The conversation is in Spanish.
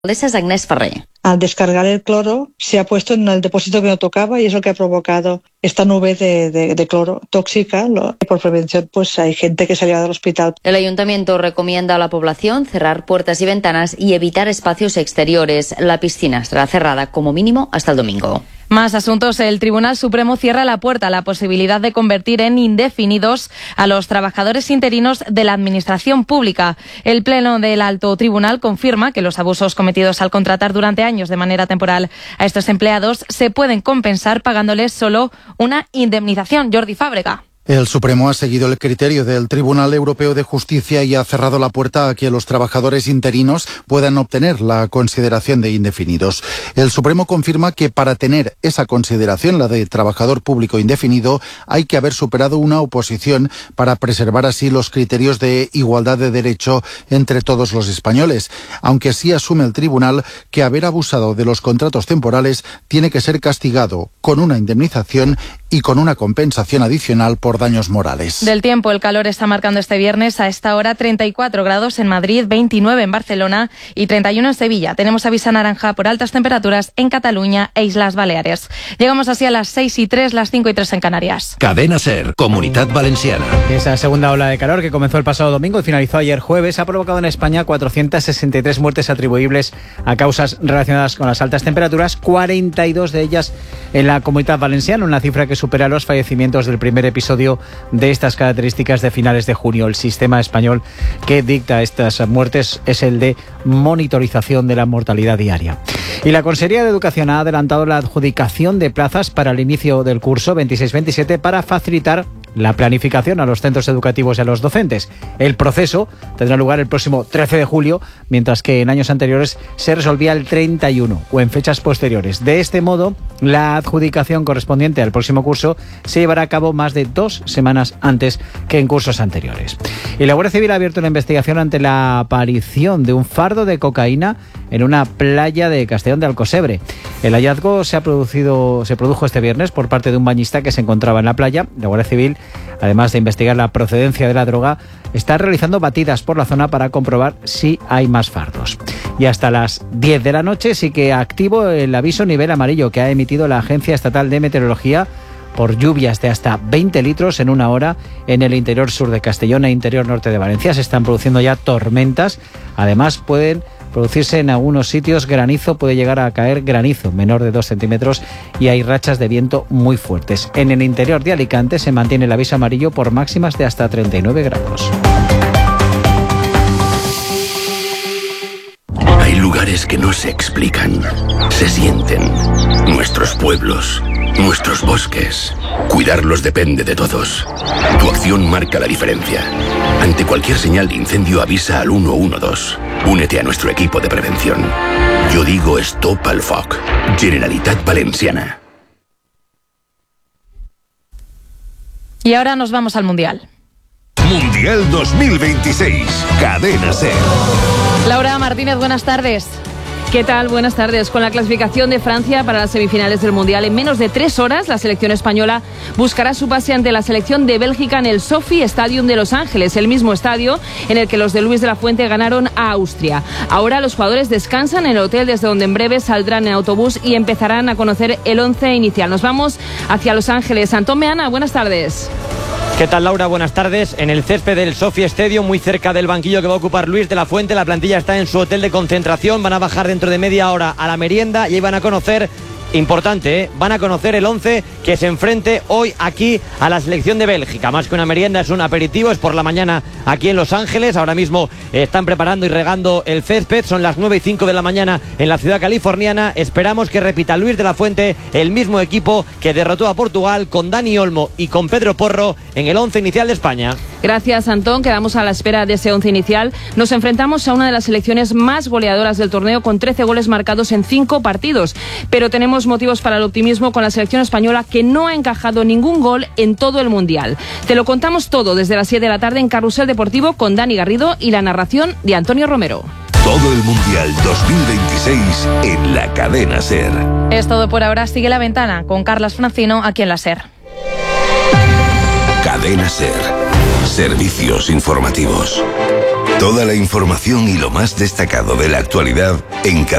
Esa es Agnès Ferrer. Al descargar el cloro se ha puesto en el depósito que no tocaba y es lo que ha provocado esta nube de cloro tóxica. Por prevención, pues hay gente que salía del hospital. El ayuntamiento recomienda a la población cerrar puertas y ventanas y evitar espacios exteriores. La piscina estará cerrada como mínimo hasta el domingo. Más asuntos. El Tribunal Supremo cierra la puerta a la posibilidad de convertir en indefinidos a los trabajadores interinos de la Administración Pública. El Pleno del Alto Tribunal confirma que los abusos cometidos al contratar durante años de manera temporal a estos empleados se pueden compensar pagándoles solo una indemnización. Jordi Fábrega. El Supremo ha seguido el criterio del Tribunal Europeo de Justicia y ha cerrado la puerta a que los trabajadores interinos puedan obtener la consideración de indefinidos. El Supremo confirma que para tener esa consideración, la de trabajador público indefinido, hay que haber superado una oposición para preservar así los criterios de igualdad de derecho entre todos los españoles. Aunque sí asume el Tribunal que haber abusado de los contratos temporales tiene que ser castigado con una indemnización y con una compensación adicional por daños morales. Del tiempo, el calor está marcando este viernes a esta hora 34 grados en Madrid, 29 en Barcelona y 31 en Sevilla. Tenemos aviso naranja por altas temperaturas en Cataluña e Islas Baleares. Llegamos así a las 6:03, las 5:03 en Canarias. Cadena SER, Comunidad Valenciana. Esa segunda ola de calor que comenzó el pasado domingo y finalizó ayer jueves ha provocado en España 463 muertes atribuibles a causas relacionadas con las altas temperaturas, 42 de ellas en la Comunidad Valenciana, una cifra que supera los fallecimientos del primer episodio de estas características de finales de junio. El sistema español que dicta estas muertes es el de monitorización de la mortalidad diaria. Y la Consejería de Educación ha adelantado la adjudicación de plazas para el inicio del curso 26-27 para facilitar la planificación a los centros educativos y a los docentes. El proceso tendrá lugar el próximo 13 de julio, mientras que en años anteriores se resolvía el 31 o en fechas posteriores. De este modo, la adjudicación correspondiente al próximo curso se llevará a cabo más de 2 semanas antes que en cursos anteriores. Y la Guardia Civil ha abierto una investigación ante la aparición de un fardo de cocaína en una playa de Castellón de Alcosebre. El hallazgo se produjo este viernes por parte de un bañista que se encontraba en la playa. La Guardia Civil, además de investigar la procedencia de la droga, está realizando batidas por la zona para comprobar si hay más fardos. Y hasta las 10 de la noche sigue activo el aviso nivel amarillo que ha emitido la Agencia Estatal de Meteorología por lluvias de hasta 20 litros en una hora en el interior sur de Castellón e interior norte de Valencia. Se están produciendo ya tormentas. Además, pueden producirse en algunos sitios granizo, puede llegar a caer granizo menor de 2 centímetros y hay rachas de viento muy fuertes. En el interior de Alicante se mantiene el aviso amarillo por máximas de hasta 39 grados. Hay lugares que no se explican, se sienten. Nuestros pueblos, nuestros bosques. Cuidarlos depende de todos. Tu acción marca la diferencia. Ante cualquier señal de incendio avisa al 112. Únete a nuestro equipo de prevención. Yo digo stop al foc. Generalitat Valenciana. Y ahora nos vamos al Mundial. Mundial 2026. Cadena SER. Laura Martínez, buenas tardes. ¿Qué tal? Buenas tardes. Con la clasificación de Francia para las semifinales del Mundial en menos de 3 horas, la selección española buscará su pase ante la selección de Bélgica en el Sophie Stadium de Los Ángeles, el mismo estadio en el que los de Luis de la Fuente ganaron a Austria. Ahora los jugadores descansan en el hotel desde donde en breve saldrán en autobús y empezarán a conocer el 11 inicial. Nos vamos hacia Los Ángeles. Antón Meana, buenas tardes. ¿Qué tal, Laura? Buenas tardes. En el césped del Sophie Stadium, muy cerca del banquillo que va a ocupar Luis de la Fuente, la plantilla está en su hotel de concentración. Van a bajar dentro de media hora a la merienda y ahí van a conocer, importante, van a conocer el 11 que se enfrente hoy aquí a la selección de Bélgica. Más que una merienda, es un aperitivo, es por la mañana aquí en Los Ángeles. Ahora mismo están preparando y regando el césped. Son las 9:05 de la mañana en la ciudad californiana. Esperamos que repita Luis de la Fuente el mismo equipo que derrotó a Portugal con Dani Olmo y con Pedro Porro en el 11 inicial de España. Gracias, Antón. Quedamos a la espera de ese 11 inicial. Nos enfrentamos a una de las selecciones más goleadoras del torneo con 13 goles marcados en 5 partidos. Pero tenemos motivos para el optimismo con la selección española que no ha encajado ningún gol en todo el Mundial. Te lo contamos todo desde las 7 de la tarde en Carrusel Deportivo con Dani Garrido y la narración de Antonio Romero. Todo el Mundial 2026 en la Cadena SER. Es todo por ahora. Sigue La Ventana con Carlas Francino aquí en la SER. Cadena SER. Servicios informativos. Toda la información y lo más destacado de la actualidad en